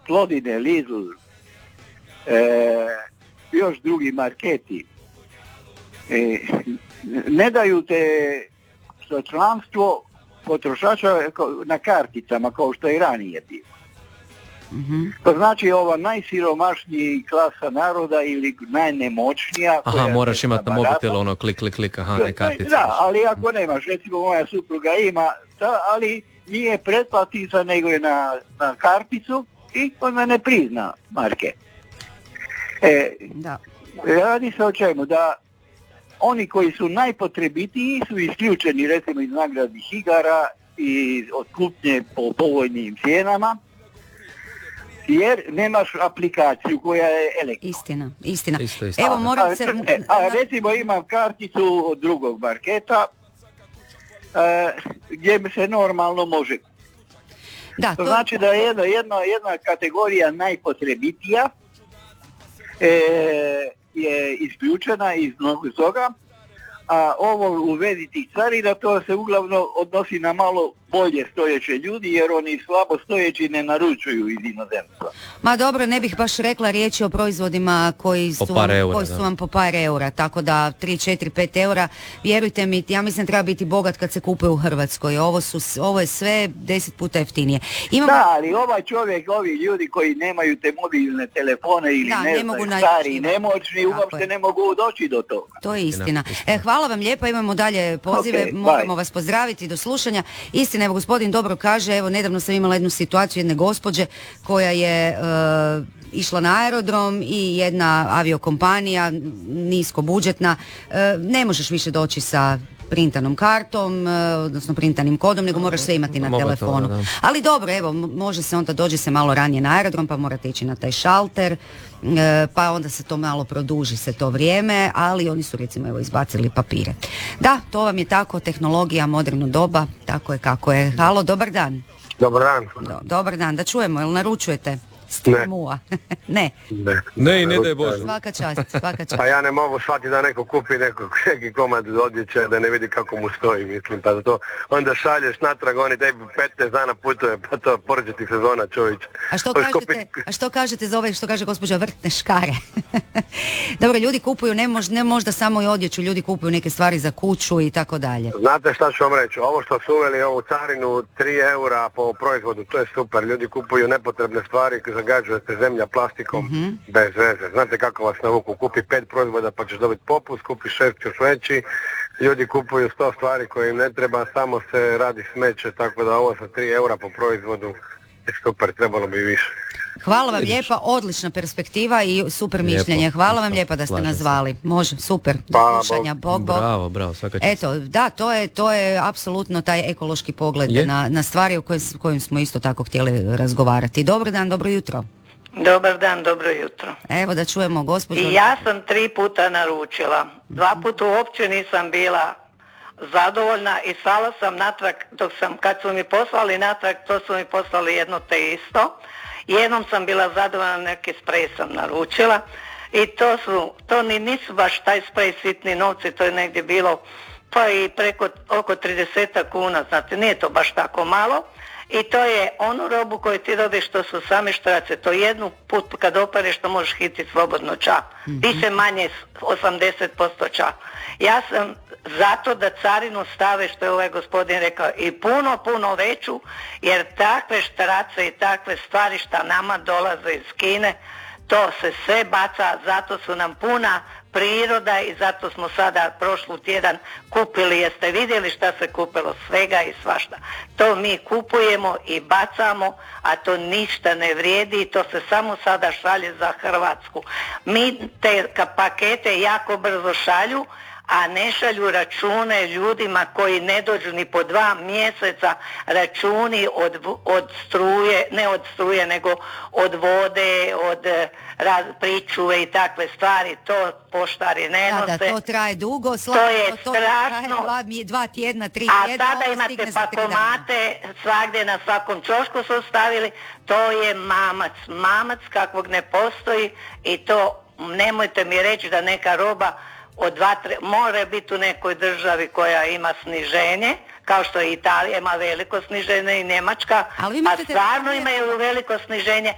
Plodine, Lidl, još drugi marketi, ne daju te za članstvo potrošača na karticama kao što je i ranije bilo. Mm-hmm. To znači ova najsiromašniji klasa naroda ili najnemoćnija. Aha, moraš imati na mobitelu ono klik, aha, ne kartica. Da, ali ako nemaš, recimo moja supruga ima, ali nije pretplatica nego je na karticu i ona ne prizna marke. Da. Radi se o čemu? Da oni koji su najpotrebitiji su isključeni recimo iz nagradnih igara i od kupnje po povoljnim cijenama, jer nemaš aplikaciju koja je elektronična. Istina. Isto. Evo, moram se... recimo imam karticu od drugog marketa gdje mi se normalno može. Da, to znači da je jedna kategorija najpotrebitija je isključena iz mnogo toga, a ovo u vezi tih carina to se uglavnom odnosi na malo bolje stojeće ljudi, jer oni slabo stojeći ne naručuju iz inozemstva. Ma dobro, ne bih baš rekla riječi o proizvodima koji su vam po par eura, tako da 3, 4, 5 eura, vjerujte mi, ja mislim treba biti bogat kad se kupuje u Hrvatskoj. Ovo je sve 10 puta jeftinije. Da, ali ovaj čovjek, ovi ljudi koji nemaju te mobilne telefone ili stari i nemoćni, uopšte ne mogu doći do toga. To je istina. Hvala vam lijepo, imamo dalje pozive, moramo vas pozdraviti, do slušanja. Istina, evo gospodin dobro kaže, evo nedavno sam imala jednu situaciju jedne gospođe koja je išla na aerodrom i jedna aviokompanija nisko budžetna, ne možeš više doći sa printanom kartom, odnosno printanim kodom, nego moraš sve imati na telefonu. Ali dobro, evo, može se onda, dođe se malo ranije na aerodrom, pa morate ići na taj šalter, pa onda se to malo produži se to vrijeme, ali oni su recimo evo izbacili papire. Da, to vam je tako, tehnologija, moderno doba, tako je kako je. Halo, dobar dan. Dobar dan. Dobar dan, da čujemo, jel naručujete? Ne, ne daj Bože. Svaka čast. Pa ja ne mogu shvatiti da neko kupi neki komad odjeće da ne vidi kako mu stoji, mislim, pa to onda šalješ natrag, oni tebi 15 dana putuje, pa to poređe ti sezona, čovječ. A što kažete za ove, što kaže gospođa, vrtne škare? Dobro, ljudi kupuju, ne možda samo i odjeću, ljudi kupuju neke stvari za kuću i tako dalje. Znate šta ću vam reći, ovo što su uveli ovu carinu 3 eura po proizvodu, to je super, ljudi kupuju nepotrebne stvari, zagađujete zemlja plastikom bez veze. Znate kako vas navuku, kupi 5 proizvoda pa ćeš dobiti popust, kupi 6 još veći, ljudi kupuju 100 stvari koje im ne treba, samo se radi smeće, tako da ovo sa 3 eura po proizvodu je super, trebalo bi više. Hvala vam lijepa, odlična perspektiva i super mišljenje. Hvala vam lijepa da ste nas zvali. Može, super. Do slušanja. Bog. Bravo, svaka čast. Eto, da, to je apsolutno taj ekološki pogled na stvari o kojim smo isto tako htjeli razgovarati. Dobar dan, dobro jutro. Dobar dan, dobro jutro. Evo da čujemo gospođu. I ja sam 3 puta naručila. 2 puta uopće nisam bila zadovoljna i slala sam natrag, kad su mi poslali natrag, to su mi poslali jedno te isto. Jednom sam bila zadovoljna, neki sprej sam naručila i to nisu baš taj sprej sitni novci, to je negdje bilo pa i oko 30 kuna, znate, nije to baš tako malo. I to je onu robu koju ti dobiješ, to su same štrace, to jednu put kad opereš to možeš hititi slobodno ča. Više manje 80% ča. Ja sam zato da carinu stave, što je ovaj gospodin rekao, i puno veću, jer takve štrace i takve stvari šta nama dolaze iz Kine, to se sve baca, zato su nam puna priroda i zato smo sada prošli tjedan kupili, jeste vidjeli šta se kupilo, svega i svašta. To mi kupujemo i bacamo, a to ništa ne vrijedi i to se samo sada šalje za Hrvatsku. Mi te pakete jako brzo šalju, a ne šalju račune ljudima koji ne dođu ni po 2 mjeseca, računi od struje, ne od struje, nego od vode, od pričuve i takve stvari, to poštari ne nose. Da, to traje dugo, to je strašno. 2 tjedna, 3 tjedna. A sada imate pakomate, svagdje na svakom čošku su stavili, to je mamac kakvog ne postoji i to nemojte mi reći da neka roba od 2-3, mora biti u nekoj državi koja ima sniženje, kao što je Italija ima veliko sniženje i Njemačka, a stvarno imaju veliko sniženje,